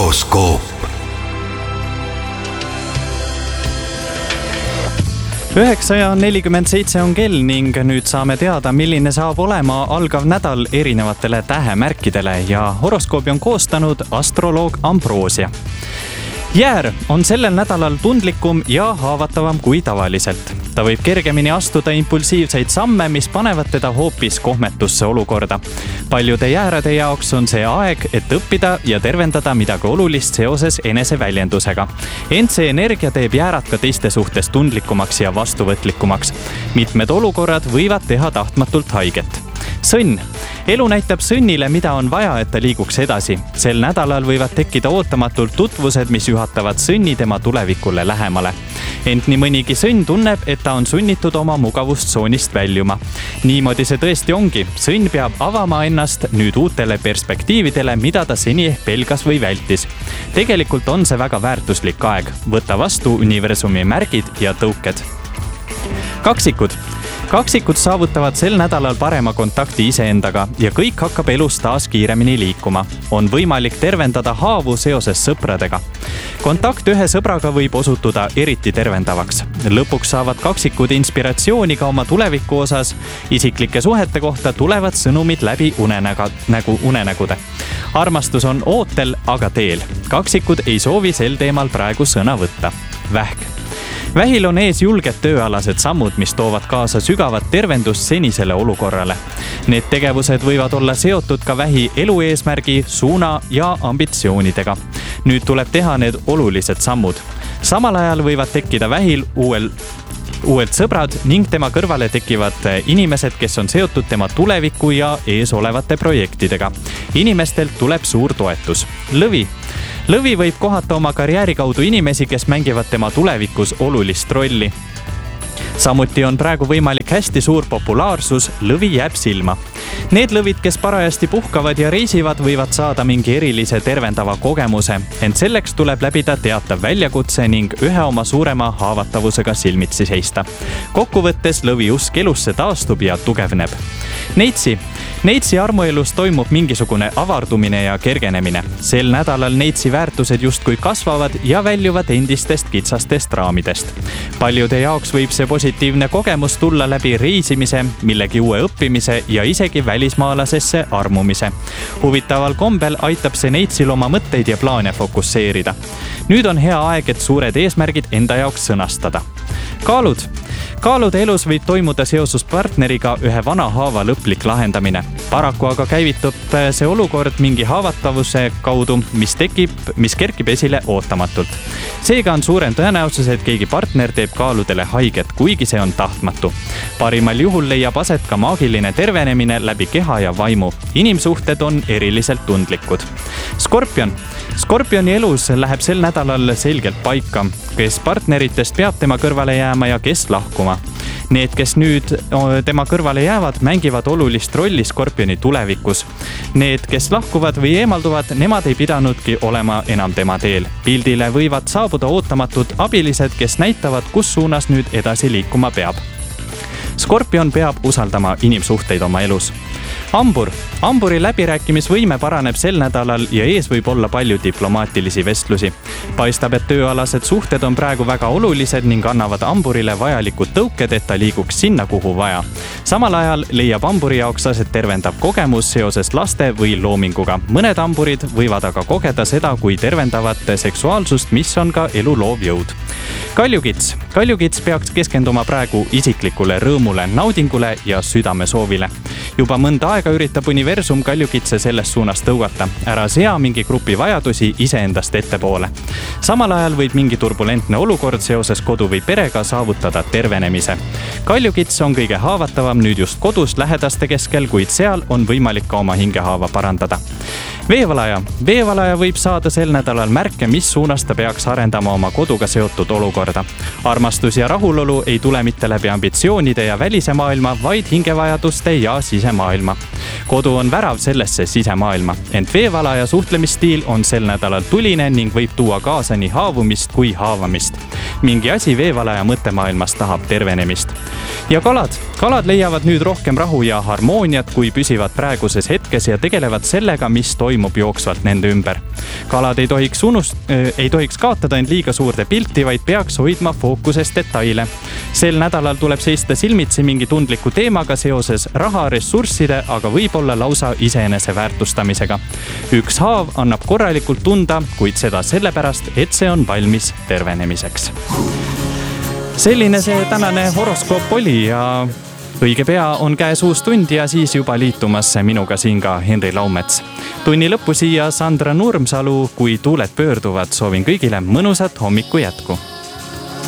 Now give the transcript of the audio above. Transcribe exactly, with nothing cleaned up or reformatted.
horoskoop. üheksa ja nelikümmend seitse on kell ning nüüd saame teada, milline saab olema algav nädal erinevatele tähemärkidele ja horoskoobi on koostanud astroloog Ambrosia. Jäär on sellel nädalal tundlikum ja haavatavam kui tavaliselt. Ta võib kergemini astuda impulsiivseid samme, mis panevad teda hoopis kohmetusse olukorda. Paljude jäärade jaoks on see aeg, et õppida ja tervendada midagi olulist seoses eneseväljendusega. Ent see energia teeb jäärad ka teiste suhtes tundlikumaks ja vastuvõtlikumaks. Mitmed olukorrad võivad teha tahtmatult haiget. Sõnn. Elu näitab sõnnile, mida on vaja, et ta liiguks edasi. Sel nädalal võivad tekkida ootamatult tutvused, mis juhatavad sõnni tema tulevikule lähemale. Ent nii mõnigi sõnn tunneb, et ta on sunnitud oma mugavustsoonist väljuma. Niimoodi see tõesti ongi. Sõnn peab avama ennast nüüd uutele perspektiividele, mida ta seni ehk pelgas või vältis. Tegelikult on see väga väärtuslik aeg. Võta vastu universumi märgid ja tõuked. Kaksikud. Kaksikud saavutavad sel nädalal parema kontakti iseendaga ja kõik hakkab elus taas kiiremini liikuma. On võimalik tervendada haavu seoses sõpradega. Kontakt ühe sõbraga võib osutuda eriti tervendavaks. Lõpuks saavad kaksikud inspiratsiooni ka oma tuleviku osas. Isiklike suhete kohta tulevad sõnumid läbi unenäga, nägu unenägude. Armastus on ootel, aga teel. Kaksikud ei soovi sel teemal praegu sõna võtta. Vähk. Vähil on ees julged tööalased sammud, mis toovad kaasa sügavat tervendust senisele olukorrale. Need tegevused võivad olla seotud ka vähi elu eesmärgi, suuna ja ambitsioonidega. Nüüd tuleb teha need olulised sammud. Samal ajal võivad tekkida vähil uuel uued sõbrad ning tema kõrvale tekivad inimesed, kes on seotud tema tuleviku ja ees olevate projektidega. Inimestelt tuleb suur toetus. Lõvi. Lõvi võib kohata oma karjääri kaudu inimesi, kes mängivad tema tulevikus olulist rolli. Samuti on praegu võimalik hästi suur populaarsus, lõvi jääb silma. Need lõvid, kes parajasti puhkavad ja reisivad, võivad saada mingi erilise tervendava kogemuse, ent selleks tuleb läbida teatav väljakutse ning ühe oma suurema haavatavusega silmitsi seista. Kokkuvõttes lõvi usk elusse taastub ja tugevneb. Neitsi. Neitsi armuelus toimub mingisugune avardumine ja kergenemine. Sel nädalal neitsi väärtused justkui kasvavad ja väljuvad endistest kitsastest raamidest. Paljude jaoks võib see positiivne kogemus tulla läbi reisimise, millegi uue õppimise ja isegi välismaalasesse armumise. Huvitaval kombel aitab see neitsil oma mõtteid ja plaane fokusseerida. Nüüd on hea aeg, et suured eesmärgid enda jaoks sõnastada. Kaalud. Kaalude elus võib toimuda seosus partneriga ühe vana haava lõplik lahendamine. Paraku aga käivitub see olukord mingi haavatavuse kaudu, mis tekib, mis kerkib esile ootamatult. Seega on suurem tõenäosus, et keegi partner teeb kaaludele haiget, kuigi see on tahtmatu. Parimal juhul leiab aset ka maagiline tervenemine läbi keha ja vaimu. Inimsuhted on eriliselt tundlikud. Skorpion. Skorpioni elus läheb sel nädalal selgelt paika, kes partneritest peab tema kõrvale jääma ja kes lahkuma. Need, kes nüüd tema kõrvale jäävad, mängivad olulist rolli Skorpioni tulevikus. Need, kes lahkuvad või eemalduvad, nemad ei pidanudki olema enam tema teel. Pildile võivad saabuda ootamatud abilised, kes näitavad, kus suunas nüüd edasi liikuma peab. Skorpion peab usaldama inimsuhteid oma elus. Hambur. Hamburi läbirääkimisvõime paraneb sel nädalal ja ees võib olla palju diplomaatilisi vestlusi. Paistab, et tööalased suhted on praegu väga olulised ning annavad hamburile vajalikud tõuked, et ta liiguks sinna, kuhu vaja. Samal ajal leiab hamburi jaoks aset tervendav kogemus seoses laste või loominguga. Mõned hamburid võivad aga kogeda seda kui tervendavat seksuaalsust, mis on ka elu loov jõud. Kaljukits. Kaljukits peaks keskenduma praegu isiklikule rõõmule, naudingule ja südamesoovile. Juba mõnda aega üritab universum kaljukitse selles suunas tõugata. Ära sea mingi grupi vajadusi iseendast ettepoole. Samal ajal võib mingi turbulentne olukord seoses kodu või perega saavutada tervenemise. Kaljukits on kõige haavatavam nüüd just kodus lähedaste keskel, kuid seal on võimalik ka oma hingehaava parandada. Veevalaja. Veevalaja võib saada sel nädalal märke, mis suunas ta peaks arendama oma koduga seotud olukorda. Armastus ja rahulolu ei tule mitte läbi ambitsioonide ja välise maailma, vaid hingevajaduste ja sisemaailma. kodu on värav sellesse sisemaailma, ent veevalaja suhtlemisstiil on sel nädalal tuline ning võib tuua kaasa nii haavumist kui haavamist. Mingi asi veevalaja mõttemaailmas tahab tervenemist. Ja kalad. Kalad leiavad nüüd rohkem rahu ja harmooniat, kui püsivad praeguses hetkes ja tegelevad sellega, mis toimub jooksvalt nende ümber. Kalad ei tohiks, unust, äh, ei tohiks kaotada end liiga suurde pilti, vaid peaks hoidma fookuses detaile. Sel nädalal tuleb seista silmitsi mingi tundliku teemaga seoses raha, ressursside, aga võib-olla lausa iseenese väärtustamisega. Üks haav annab korralikult tunda, kuid seda sellepärast, et see on valmis tervenemiseks. Selline see tänane horoskoop oli ja õige pea on käes uus tund ja siis juba liitumas minuga siin ka Henri Laumets. Tunni lõppu siia Sandra Nurmsalu, kui tuuled pöörduvad, soovin kõigile mõnusat hommiku jätku.